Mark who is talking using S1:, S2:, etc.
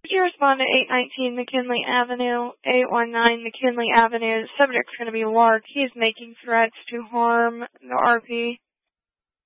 S1: You respond to 819 McKinley Avenue, 819 McKinley Avenue. The subject's going to be Lark. He is making threats to harm the RP.